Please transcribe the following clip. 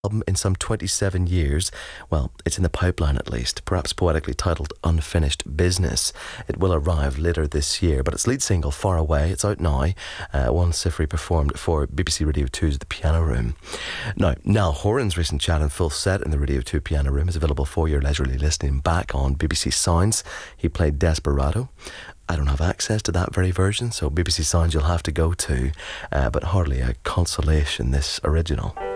album in some 27 years. Well, it's in the pipeline at least, perhaps poetically titled Unfinished Business. It will arrive later this year, but its lead single, Far Away, it's out now. One Sifri performed for BBC Radio 2's The Piano Room. Now, Niall Horan's recent chat and full set in the Radio 2 Piano Room is available for your leisurely listening back on BBC Sounds. He played Desperado. I don't have access to that very version, so BBC Sounds you'll have to go to, but hardly a consolation, this original.